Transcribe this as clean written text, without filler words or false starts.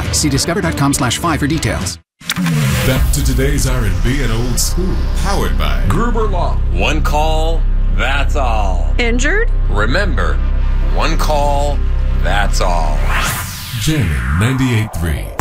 See discover.com/5 for details. Back to today's R&B and old school. Powered by Gruber Law. One call, that's all. Injured? Remember, one call, that's all. Jamming 98.3.